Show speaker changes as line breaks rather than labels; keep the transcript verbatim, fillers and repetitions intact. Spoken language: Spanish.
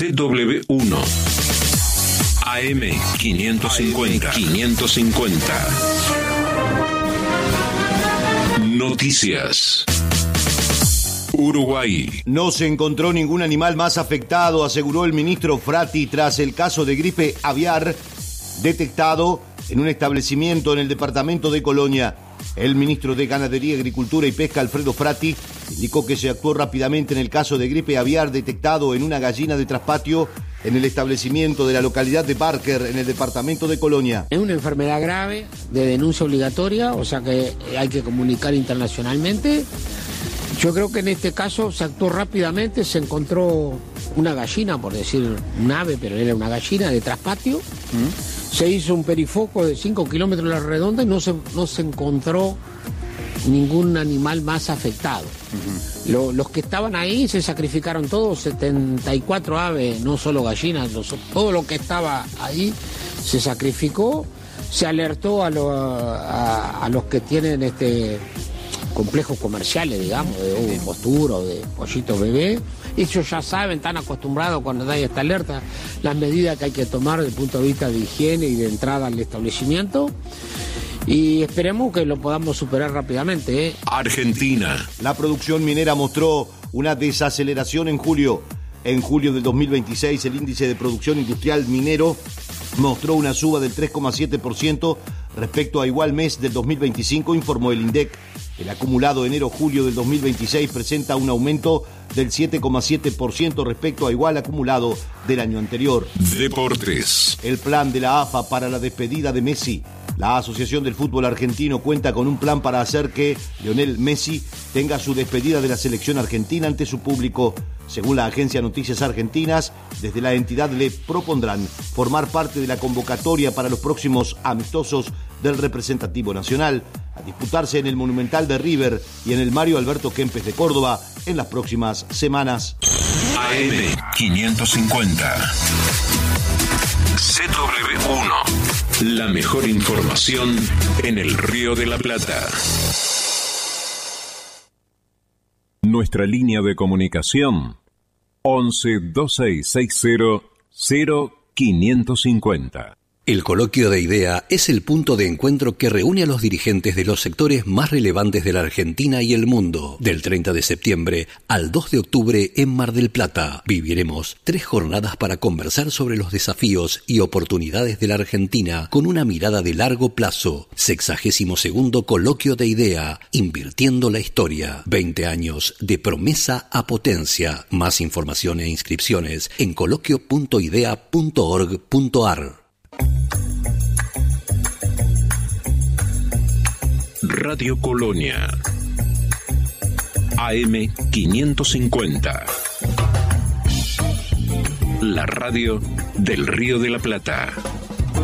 C W uno. A M quinientos cincuenta. quinientos cincuenta. Noticias. Uruguay.
No se encontró ningún animal más afectado, aseguró el ministro Frati, tras el caso de gripe aviar detectado en un establecimiento en el departamento de Colonia. El ministro de Ganadería, Agricultura y Pesca, Alfredo Frati, indicó que se actuó rápidamente en el caso de gripe aviar detectado en una gallina de traspatio en el establecimiento de la localidad de Barker, en el departamento de Colonia.
Es una enfermedad grave, de denuncia obligatoria, o sea que hay que comunicar internacionalmente. Yo creo que en este caso se actuó rápidamente, se encontró una gallina, por decir un ave, pero era una gallina de traspatio. ¿Mm? Se hizo un perifoco de cinco kilómetros a la redonda y no se, no se encontró ningún animal más afectado. Uh-huh. Lo, los que estaban ahí se sacrificaron todos, setenta y cuatro aves, no solo gallinas, los, todo lo que estaba ahí se sacrificó. Se alertó a, lo, a, a los que tienen este complejos comerciales, digamos, de ovo postura o de pollito bebé. Ellos ya saben, están acostumbrados cuando hay esta alerta, las medidas que hay que tomar desde el punto de vista de higiene y de entrada al establecimiento. Y esperemos que lo podamos superar rápidamente, ¿eh?
Argentina.
La producción minera mostró una desaceleración en julio. En julio del dos mil veintiséis, el índice de producción industrial minero mostró una suba del tres coma siete por ciento respecto a igual mes del dos mil veinticinco, informó el INDEC. El acumulado enero-julio del dos mil veintiséis presenta un aumento del siete coma siete por ciento respecto a igual acumulado del año anterior.
Deportes.
El plan de la A F A para la despedida de Messi. La Asociación del Fútbol Argentino cuenta con un plan para hacer que Lionel Messi tenga su despedida de la selección argentina ante su público. Según la agencia Noticias Argentinas, desde la entidad le propondrán formar parte de la convocatoria para los próximos amistosos del representativo nacional, a disputarse en el Monumental de River y en el Mario Alberto Kempes de Córdoba en las próximas semanas.
A M quinientos cincuenta. C W uno. La mejor información en el Río de la Plata.
Nuestra línea de comunicación once dos seis seis cero cero quinientos cincuenta.
El Coloquio de Idea es el punto de encuentro que reúne a los dirigentes de los sectores más relevantes de la Argentina y el mundo. Del treinta de septiembre al dos de octubre en Mar del Plata, viviremos tres jornadas para conversar sobre los desafíos y oportunidades de la Argentina con una mirada de largo plazo. Sexagésimo segundo Coloquio de Idea, invirtiendo la historia. veinte años de promesa a potencia. Más información e inscripciones en coloquio punto idea punto org punto ar.
Radio Colonia. A M quinientos cincuenta. La radio del Río de la Plata.